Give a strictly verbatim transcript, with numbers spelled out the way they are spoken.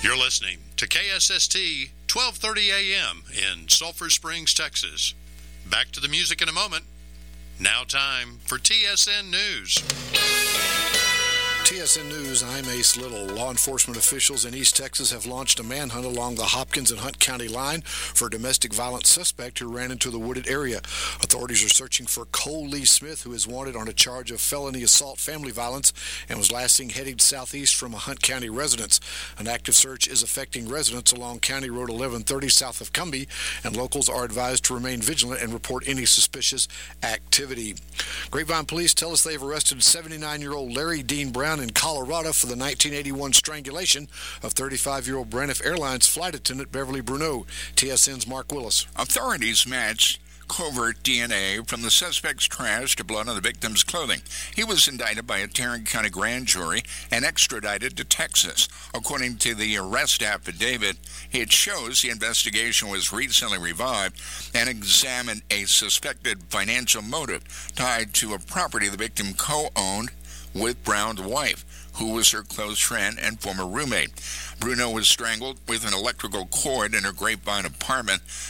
You're listening to K S S T twelve thirty A M in Sulphur Springs, Texas. Back to the music in a moment. Now time for T S N News. T S N News, I'm Ace Little. Law enforcement officials in East Texas have launched a manhunt along the Hopkins and Hunt County line for a domestic violence suspect who ran into the wooded area. Authorities are searching for Cole Lee Smith, who is wanted on a charge of felony assault family violence and was last seen heading southeast from a Hunt County residence. An active search is affecting residents along County Road eleven thirty south of Cumbie, and locals are advised to remain vigilant and report any suspicious activity. Grapevine police tell us they've arrested seventy-nine-year-old Larry Dean Brown in Colorado for the nineteen eighty-one strangulation of thirty-five-year-old Braniff Airlines flight attendant Beverly Bruneau. T S N's Mark Willis. Authorities matched covert D N A from the suspect's trash to blood on the victim's clothing. He was indicted by a Tarrant County grand jury and extradited to Texas. According to the arrest affidavit, it shows the investigation was recently revived and examined a suspected financial motive tied to a property the victim co-owned with Brown's wife, who was her close friend and former roommate. Bruno was strangled with an electrical cord in her Grapevine apartment.